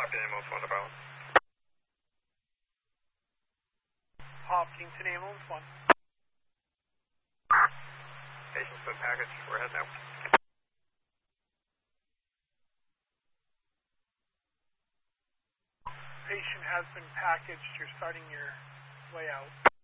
Copy, ambulance 1 to Bravo. Hopkinton ambulance 1. Patient's been packaged, we're heading out. Patient has been packaged, you're starting your way out.